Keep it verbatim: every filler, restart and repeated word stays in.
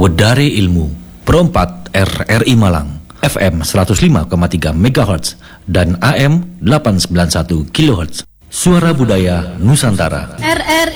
Wedare Ilmu, Perempat R R I Malang, F M seratus lima koma tiga megahertz dan A M delapan ratus sembilan puluh satu kilohertz. Suara Budaya Nusantara. R R